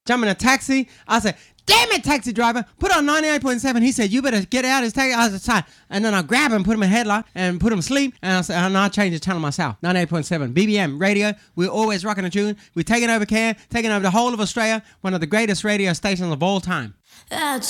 jump in a taxi. I said, damn it, taxi driver, put on 98.7. He said, you better get out his taxi. I said, and then I grab him, put him in a headlock, and put him to sleep. And I said, and I changed the channel myself. 98.7. BBM radio. We're always rocking a tune. We're taking over Cairn, taking over the whole of Australia. One of the greatest radio stations of all time.